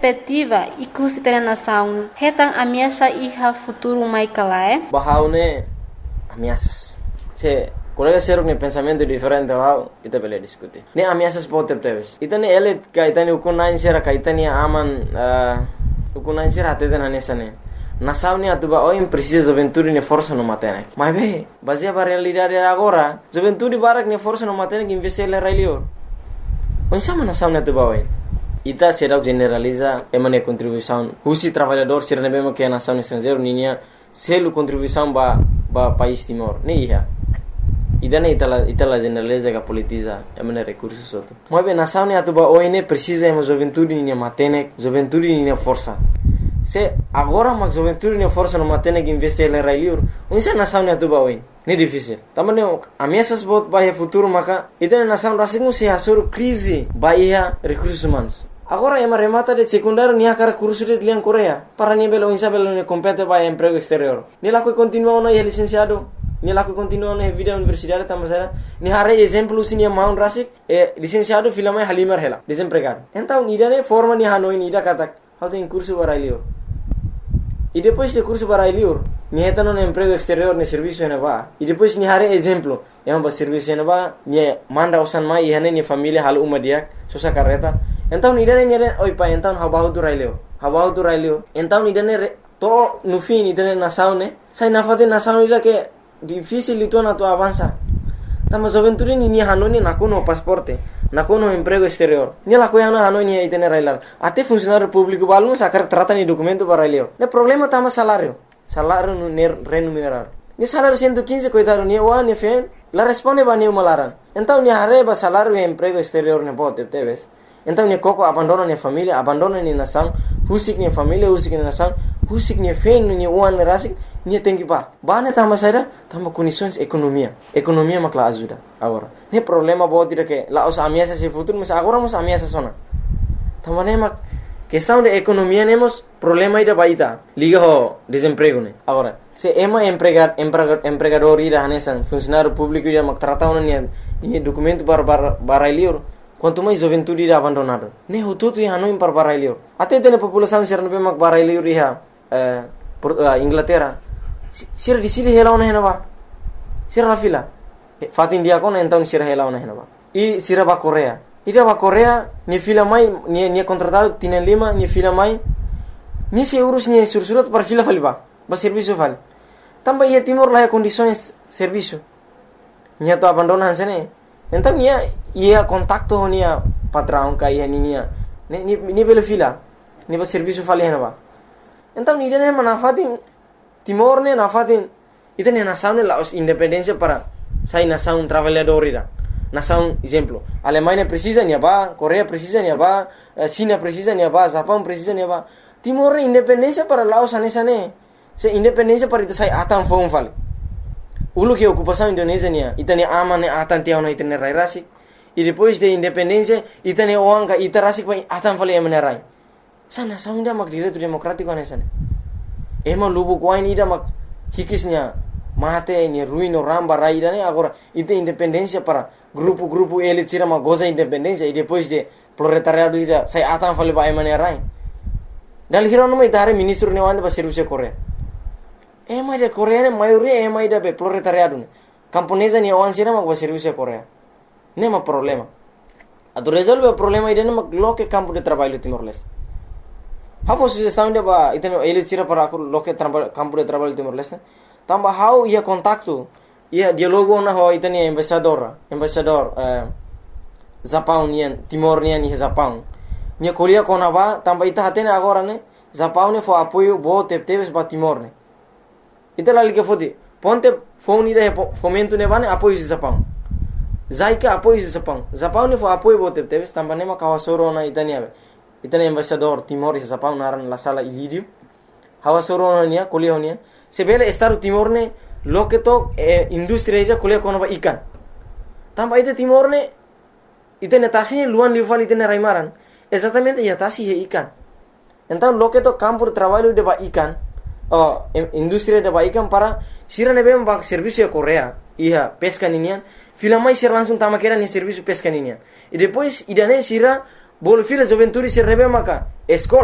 perspectiva e consideração, retang ameaça iha futuro mai kalae. Bahaune ameaças. Se colega seruk ni pensamento diferente bahau, ita bele diskuti. Ne ameaças pode teves. Ita ne ele kaitani ukunain sera kaitani aman ukunain sera atete na nesane. Nasau ni atuba oim precisa juventude ne força no matene. Mas be, baseia para realidade agora, juventude barak ne força no matene que investir le railio. Onsama nasau ni atuba oim. Ita será generaliza emane contribuição. Husi trabalhador ser nebema que nação estrangeiro ninia selu contribuição ba país Timor. Ne iha. Ida ne itala generaliza que politiza emane recursos outro. Mas be nação ni atuba oim precisa ema juventude ninia matene, juventude ninia força. Se agora mas juventude ne força no matene que investir le railiur, unsa nação ne atuba oin. Ne difícil. Tamane ameaças bot bahia futuro maka itane nação rasing se hasur crise bahia recursos humanos. Agora ema remata de secundário nia cara curso de lian Coreia para ni belo insa belo ne compete bahia emprego exterior. Ni la que continua no licenciado, ni la que continua na vida universidade tamasera, ni hare exemplo sinia maun rasik licenciado filama halimar hela desempregado. Então ni dane forma ni hanoi ni da katak. How tem curso para liur. E depois de curso para liur, ni hetano no emprego exterior ne serviço ne va. E depois ni hare exemplo, ba serviço ne va, ni manda usan mai hane ni família hal umadiak, sosa carreta. Então ni dane oi pa então habahu tu railio. Então ni dane to no fim ni dane nação ne, sai na fate nação ila que difícil itu na tu avança. Tama juventude ni hanoni nakuno pasporte. Nakuno emprego exterior. Ni la coisa não ni itene railar. Até funcionário público balun sacar trata ni documento para railio. Ne problema tama salário. Salário no remunerado. Ni salário 115 coitado ni wa ni fen. La responde ba ni malaran. Então ni arreba salário e emprego exterior ne bote teves. Então ni coco abandona ni família, abandona ni nação, husik ni família, husik ni nação, husik ni fen ni uan rasik ni tenki pa. Ba ne tama saida tama condições economia. Economia makla ajuda agora. Ne problema bo tira que lá os ameaças se futuro, mas agora nos ameaças sona. Tama ne mak questão de economia nemos problema ida baita. Liga ho desemprego ne. Agora, se ema empregador ida hanesan funcionário público ida mak tratau ni documento para liur. Quanto mais juventude ida abandonado. Ne hututu ia no impar para liur. Até tene população ser no mak para liur ia Inglaterra. Sir di sini hela ona henaba. Sir la fila. Fatin dia kon então sir hela ona henaba. E sir ba Coreia. Ida ba Coreia ni fila mai ni contratado tienen lima ni fila mai. Ni se urus ni sursurat para fila faliba. Ba serviço fal. Tamba ia Timor lá condições serviço. Nia to abandona hansene. Então ia contacto nia patrão ka ia ni belo fila. Ni ba serviço fali henaba. Então ni dene manafatin Timor ne nafatin itene nação ne laos independência para sai nação trabalhador ira. Nação exemplo, Alemanha precisa ni ba, Coreia precisa ni ba, China precisa ni ba, Japão precisa ni ba. Timor independência para laos anesane. Se independência para ita sai atan fon fal. Ulu que ocupação Indonésia nia, itane aman atan tiao na itane rai rasi. E depois de independência itane oanga itarasi pa atan fal emenerai. Sa nação dia mak direito democrático anesane. Ema lubu kuain ida mak hikisnya mate ni ruino ramba raida ne agora ite independência para grupo elit sira ma goza independência e depois de proletariado ida sai atan fale ba emane rai dal hirono mai dare ministro ne wande ba serviço Coreia ema de Coreia ne maioria ema ida be proletariado ne camponesa ni wan sira ma ba serviço Coreia ne ma problema ado resolve o problema ida ne ma loke campo de trabalho Timor-Leste. Hafo sugestão de ba iteno elit sira para loke campo de trabalho Timor-Leste. Tamba how ia contacto ia dialogo na ho itani embaixador Japão nian Timor nian ni Japão. Nia kolia kona ba tamba ita hatene agora ne Japão ne fo apoio bo teves ba Timor ne. Ita lali ke fodi ponte phone ida fomento ne bane apoio si Japão. Zaika apoio si Japão. Japão ne fo apoio bo teves tamba ne ma kawasoro na itani ave. Itani embaixador Timor e Japão naran la sala ilidio. Hawasoro na nia kolia nia. Sebele estado Timor ne lo que to industria ida kolia kono ba ikan. Tamba ite Timor ne ite netasi luan lival ite ne raimaran. Exatamente ya tasi he ikan. Então lo que to campo de trabalho de ba ikan, industria de ba ikan para sira ne bem ba serviço Coreia. Ia pesca ninian. Fila mais sira langsung tama kera ni serviço pesca ninian. E depois idane sira bol fila juventude sira ne bem maka escola